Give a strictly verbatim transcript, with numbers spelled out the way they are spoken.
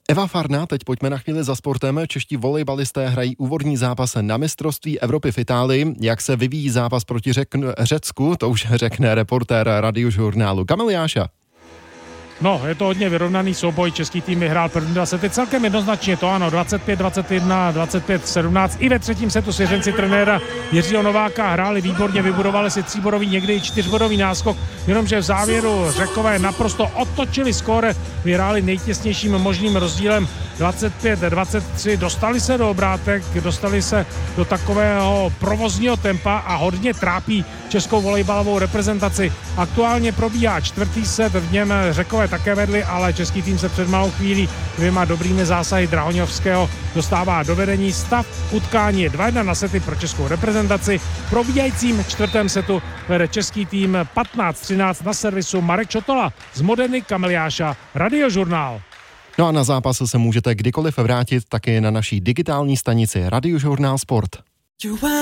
Eva Farná, teď pojďme na chvíli za sportem. Čeští volejbalisté hrají úvodní zápas na mistrovství Evropy v Itálii. Jak se vyvíjí zápas proti Řek- Řecku, to už řekne reportér Radiožurnálu Kamil Jáša. No, je to hodně vyrovnaný souboj, český tým vyhrál první dva sety celkem jednoznačně, to ano, dvacet pět dvacet jedna, dvacet pět sedmnáct. I ve třetím setu svěřenci trenéra Jiřího Nováka hráli výborně, vybudovali si tříbodový, někdy i čtyřbodový náskok, jenomže v závěru Řekové naprosto otočili skóre, vyhráli nejtěsnějším možným rozdílem dvacet pět dvacet tři, dostali se do obrátek, dostali se do takového provozního tempa a hodně trápí českou volejbalovou reprezentaci. Aktuálně probíhá čtvrtý set, v něm Řekové také vedli, ale český tým se před malou chvílí dvěma dobrými zásahy Drahoňovského dostává do vedení. Stav utkání je dva jedna na sety pro českou reprezentaci. V probíhajícím čtvrtém setu vede český tým patnáct třináct, na servisu Marek Čotola. Z Modeny Kamil Jáša, Radiožurnál. No a na zápas se můžete kdykoliv vrátit taky na naší digitální stanici Radiožurnál Sport.